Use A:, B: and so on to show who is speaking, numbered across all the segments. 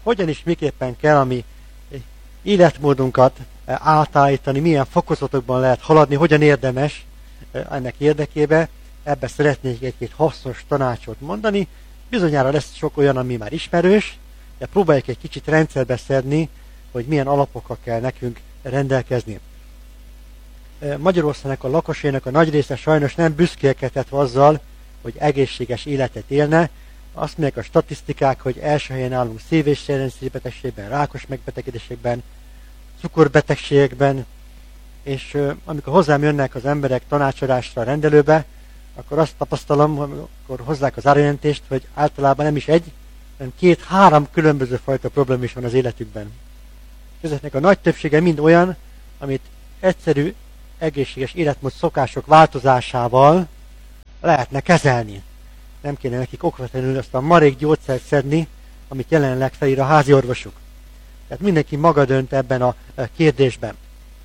A: hogyan is miképpen kell a mi életmódunkat átállítani, milyen fokozatokban lehet haladni, hogyan érdemes ennek érdekébe. Ebbe szeretnék egy-két hasznos tanácsot mondani. Bizonyára lesz sok olyan, ami már ismerős, de próbáljuk egy kicsit rendszerbe szedni, hogy milyen alapokkal kell nekünk rendelkezni. Magyarországnak a lakosainak a nagy része sajnos nem büszkélkedett azzal, hogy egészséges életet élne. Azt mondják a statisztikák, hogy első helyen állunk szív- és sejtrendszerbetegségben, rákos megbetegedésekben, cukorbetegségekben, és amikor hozzám jönnek az emberek tanácsadásra a rendelőbe, akkor azt tapasztalom, amikor hozzák az árjelentést, hogy általában nem is egy, hanem 2-3 különböző fajta probléma is van az életükben. Ezeknek a nagy többsége mind olyan, amit egyszerű, egészséges életmód szokások változásával lehetne kezelni. Nem kéne nekik okvetlenül azt a marék gyógyszert szedni, amit jelenleg felír a házi orvosuk. Tehát mindenki maga dönt ebben a kérdésben.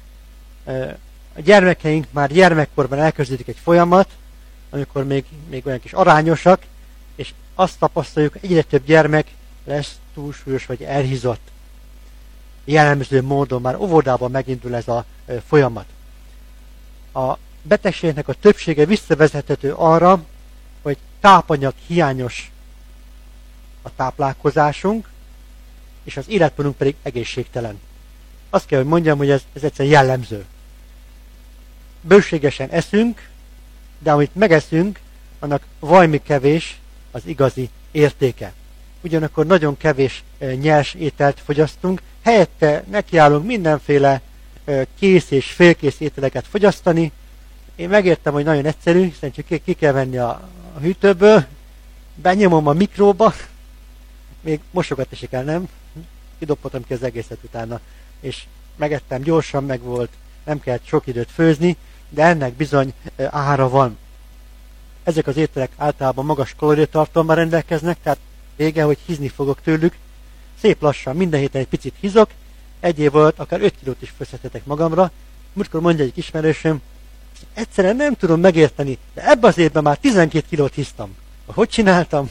A: A gyermekeink már gyermekkorban elkezdődik egy folyamat, amikor még olyan kis arányosak, és azt tapasztaljuk, hogy egyre több gyermek lesz túlsúlyos vagy elhízott. Jellemző módon már óvodában megindul ez a folyamat. A betegségnek a többsége visszavezethető arra, hogy tápanyag hiányos a táplálkozásunk, és az életmódunk pedig egészségtelen. Azt kell, hogy mondjam, hogy ez egyszerűen jellemző. Bőségesen eszünk, de amit megeszünk, annak vajmi kevés az igazi értéke. Ugyanakkor nagyon kevés nyers ételt fogyasztunk, helyette nekiállunk mindenféle kész és félkész ételeket fogyasztani. Én megértem, hogy nagyon egyszerű, hiszen csak ki kell venni a hűtőből, benyomom a mikróba, még mosogatni se kell, nem? Kidobhatom ki az egészet utána, és megettem, gyorsan meg volt, nem kellett sok időt főzni, de ennek bizony ára van. Ezek az ételek általában magas kalóriatartalommal rendelkeznek, tehát vége, hogy hízni fogok tőlük. Szép lassan, minden héten egy picit hízok, egy év alatt akár 5 kilót is főzhetetek magamra. Múltkor mondja egy ismerősöm, egyszerűen nem tudom megérteni, de ebben az évben már 12 kilót híztam. Hogy csináltam?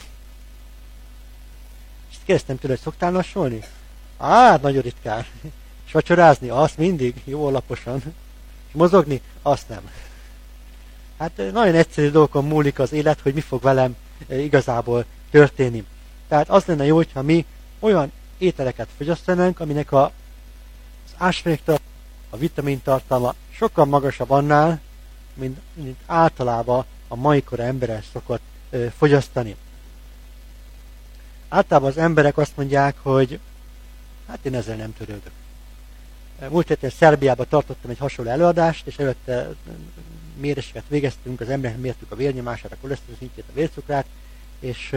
A: És kérdeztem tőle, hogy szoktál lassulni? Nagyon ritkán. És vacsorázni? Azt mindig, jó alaposan. És mozogni? Azt nem. Hát nagyon egyszerű dolgokon múlik az élet, hogy mi fog velem igazából történni. Tehát az lenne jó, hogyha mi olyan ételeket fogyasztanánk, aminek az ásványtartalma, a vitamintartalma sokkal magasabb annál, mint általában a mai kora emberek szokott fogyasztani. Általában az emberek azt mondják, hogy hát én ezzel nem törődök. Múlt héten Szerbiában tartottam egy hasonló előadást, és előtte méréseket végeztünk, az embereknek mértük a vérnyomását, a koleszterin szintjét, a vércukrát, és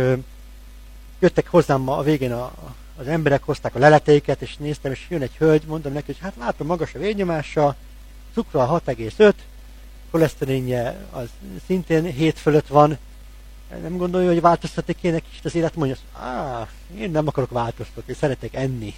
A: jöttek hozzám a végén az emberek, hozták a leleteiket, és néztem, és jön egy hölgy, mondom neki, hogy hát látom, magas a vérnyomása, cukra 6,5, koleszterinje az szintén 7 fölött van, nem gondolja, hogy változtatni kéne kicsit az élet, mondja, én nem akarok változtatni, szeretek enni.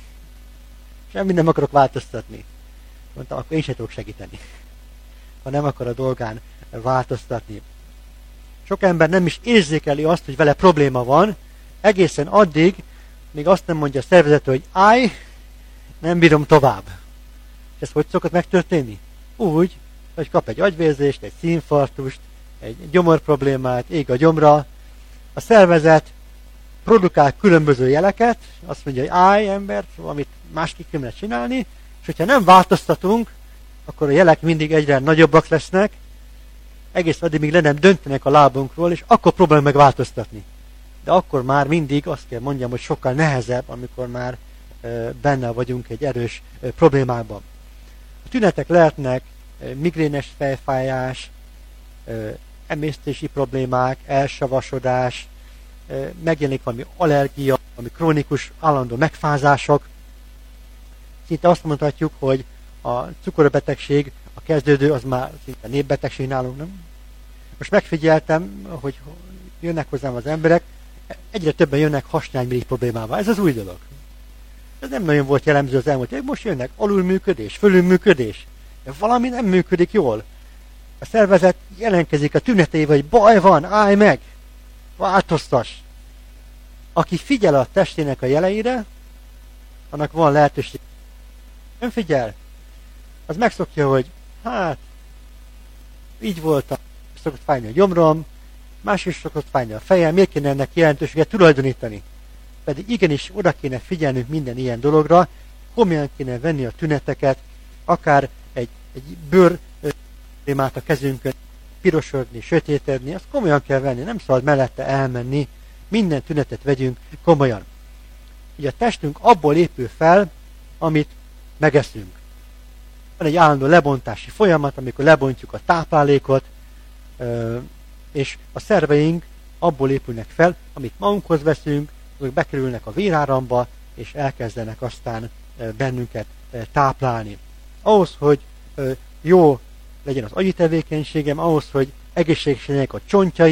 A: Semmi nem akarok változtatni. Mondta, akkor én sem tudok segíteni, ha nem akar a dolgán változtatni. Sok ember nem is érzékeli azt, hogy vele probléma van, egészen addig, még azt nem mondja a szervezet, hogy nem bírom tovább. És ez hogy szokott megtörténni? Úgy, hogy kap egy agyvérzést, egy szívinfarktust, egy gyomorproblémát, ég a gyomra. A szervezet produkál különböző jeleket, azt mondja, hogy ember, amit másképp kéne csinálni, és hogyha nem változtatunk, akkor a jelek mindig egyre nagyobbak lesznek, egész addig, míg le nem döntenek a lábunkról, és akkor próbálunk meg változtatni. De akkor már mindig azt kell mondjam, hogy sokkal nehezebb, amikor már benne vagyunk egy erős problémában. A tünetek lehetnek migrénes fejfájás, emésztési problémák, elsavasodás, megjelenik valami allergia, valami krónikus állandó megfázások. Szinte azt mondhatjuk, hogy a cukorbetegség, a kezdődő, az már szinte népbetegség nálunk, nem? Most megfigyeltem, hogy jönnek hozzám az emberek, egyre többen jönnek hasnyálmirigy problémával. Ez az új dolog. Ez nem nagyon volt jellemző az elmúlt évek. Most jönnek alulműködés, fölülműködés. De valami nem működik jól. A szervezet jelentkezik a tüneteivel, hogy baj van, állj meg! Változtass! Aki figyel a testének a jeleire, annak van lehetőség. Ön figyel, az megszokja, hogy hát, így voltam, szokott fájni a gyomrom, más is szokott fájni a fejem, miért kéne ennek jelentőséget tulajdonítani? Pedig igenis oda kéne figyelnünk minden ilyen dologra, komolyan kéne venni a tüneteket, akár egy bőr témát a kezünkön, pirosodni, sötétedni, azt komolyan kell venni, nem szabad mellette elmenni, minden tünetet vegyünk komolyan. Ugye a testünk abból épül fel, amit megeszünk. Van egy állandó lebontási folyamat, amikor lebontjuk a táplálékot, és a szerveink abból épülnek fel, amit magunkhoz veszünk, azok bekerülnek a véráramba, és elkezdenek aztán bennünket táplálni. Ahhoz, hogy jó legyen az agyi tevékenységem, ahhoz, hogy egészségesek a csontjaim,